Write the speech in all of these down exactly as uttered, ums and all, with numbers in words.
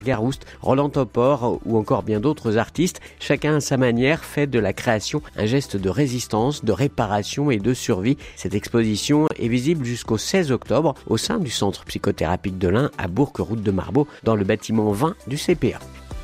Garouste, Roland Topor ou encore bien d'autres artistes, chacun à sa manière fait de la création un geste de résistance, de réparation et de survie. Cette exposition est visible jusqu'au seize octobre au sein du centre psychothérapique de l'Ain à Bourg, route de Marbeau, dans le bâtiment vingt du C P A.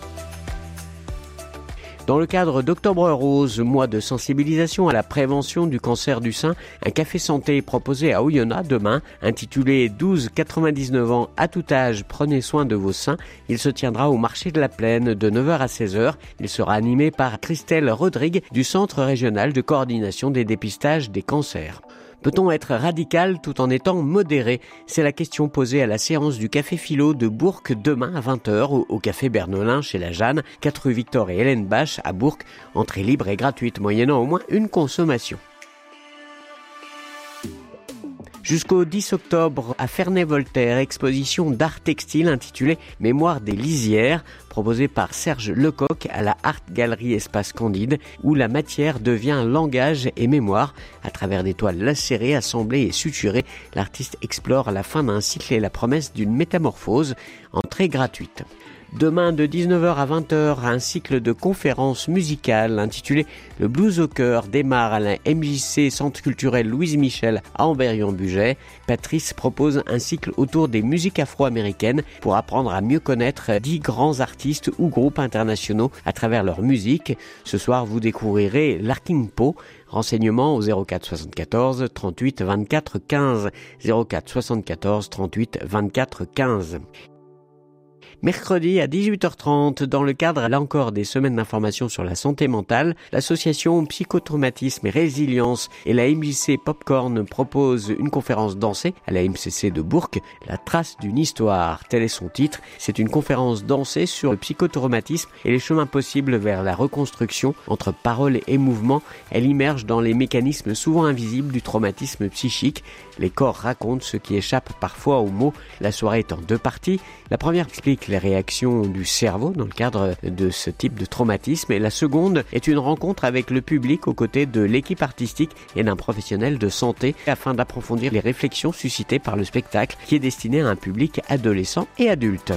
Dans le cadre d'Octobre Rose, mois de sensibilisation à la prévention du cancer du sein, un café santé est proposé à Oyonnax demain, intitulé douze quatre-vingt-dix-neuf ans à tout âge, prenez soin de vos seins. Il se tiendra au marché de la Plaine de neuf heures à seize heures. Il sera animé par Christelle Rodrigue du Centre régional de coordination des dépistages des cancers. Peut-on être radical tout en étant modéré ? C'est la question posée à la séance du Café Philo de Bourg demain à vingt heures au, au Café Bernolin chez la Jeanne, quatre rue Victor et Hélène Bache à Bourg. Entrée libre et gratuite moyennant au moins une consommation. Jusqu'au dix octobre, à Ferney-Voltaire, exposition d'art textile intitulée « Mémoire des lisières » proposée par Serge Lecoq à la Art Gallery Espace Candide, où la matière devient langage et mémoire. À travers des toiles lacérées, assemblées et suturées, l'artiste explore la fin d'un cycle et la promesse d'une métamorphose. Entrée gratuite. Demain, de dix-neuf heures à vingt heures, un cycle de conférences musicales intitulé « Le blues au cœur » démarre à la M J C Centre culturel Louise Michel à Ambérieu-en-Bugey. Patrice propose un cycle autour des musiques afro-américaines pour apprendre à mieux connaître dix grands artistes ou groupes internationaux à travers leur musique. Ce soir, vous découvrirez Larkin Poe. Renseignements au zéro quatre soixante-quatorze trente-huit vingt-quatre quinze. zéro quatre soixante-quatorze trente-huit vingt-quatre quinze. Mercredi à dix-huit heures trente, dans le cadre là encore des semaines d'information sur la santé mentale, l'association Psychotraumatisme et Résilience et la M J C Popcorn proposent une conférence dansée à la M C C de Bourg, La trace d'une histoire, tel est son titre. C'est une conférence dansée sur le psychotraumatisme et les chemins possibles vers la reconstruction entre parole et mouvement. Elle immerge dans les mécanismes souvent invisibles du traumatisme psychique. Les corps racontent ce qui échappe parfois aux mots. La soirée est en deux parties. La première explique les réactions du cerveau dans le cadre de ce type de traumatisme et la seconde est une rencontre avec le public aux côtés de l'équipe artistique et d'un professionnel de santé afin d'approfondir les réflexions suscitées par le spectacle qui est destiné à un public adolescent et adulte.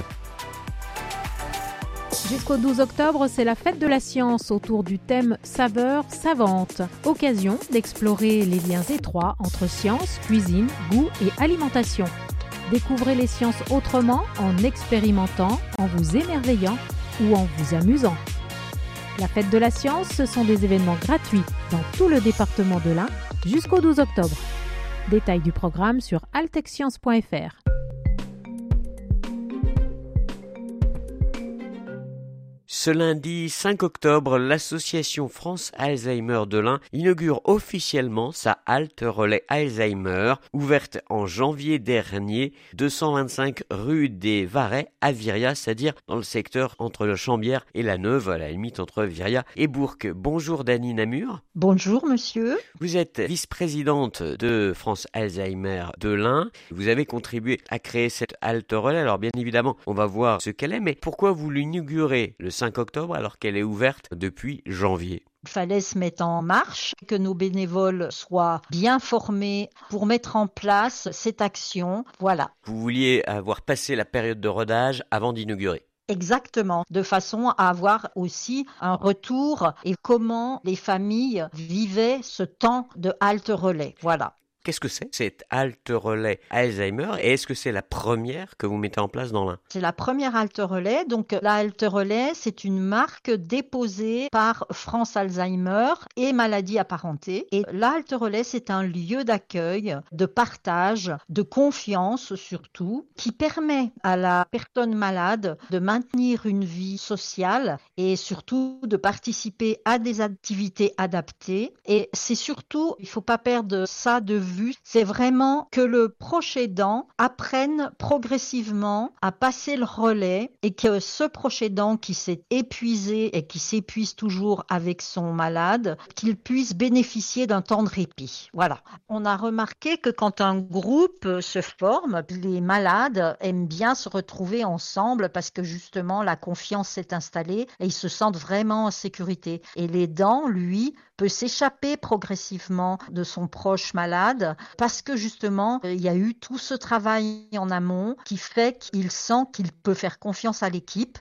Jusqu'au douze octobre, c'est la fête de la science autour du thème saveurs savantes. Occasion d'explorer les liens étroits entre science, cuisine, goût et alimentation. Découvrez les sciences autrement en expérimentant, en vous émerveillant ou en vous amusant. La fête de la science, ce sont des événements gratuits dans tout le département de l'Ain jusqu'au douze octobre. Détails du programme sur altexscience point f r. Ce lundi cinq octobre, l'association France Alzheimer de l'Ain inaugure officiellement sa halte relais Alzheimer, ouverte en janvier dernier, deux cent vingt-cinq rue des Varais à Viriat, c'est-à-dire dans le secteur entre le Chambières et la Neuve, à la limite entre Viriat et Bourg. Bonjour Dany Namur. Bonjour monsieur. Vous êtes vice-présidente de France Alzheimer de l'Ain. Vous avez contribué à créer cette halte relais. Alors bien évidemment, on va voir ce qu'elle est, mais pourquoi vous l'inaugurez le cinq octobre alors qu'elle est ouverte depuis janvier? Il fallait se mettre en marche, que nos bénévoles soient bien formés pour mettre en place cette action. Voilà. Vous vouliez avoir passé la période de rodage avant d'inaugurer? Exactement, de façon à avoir aussi un retour et comment les familles vivaient ce temps de halte relais. Voilà. Qu'est-ce que c'est, cette halte relais Alzheimer, et est-ce que c'est la première que vous mettez en place dans l'Ain? C'est la première halte relais. Donc la halte relais, c'est une marque déposée par France Alzheimer et maladies apparentées. Et la halte relais, c'est un lieu d'accueil, de partage, de confiance surtout, qui permet à la personne malade de maintenir une vie sociale et surtout de participer à des activités adaptées. Et c'est surtout, il ne faut pas perdre ça de vue, c'est vraiment que le proche aidant apprenne progressivement à passer le relais et que ce proche aidant qui s'est épuisé et qui s'épuise toujours avec son malade, qu'il puisse bénéficier d'un temps de répit. Voilà. On a remarqué que quand un groupe se forme, les malades aiment bien se retrouver ensemble parce que justement la confiance s'est installée et ils se sentent vraiment en sécurité. Et l'aidant, lui, peut s'échapper progressivement de son proche malade stade parce que justement, il y a eu tout ce travail en amont qui fait qu'il sent qu'il peut faire confiance à l'équipe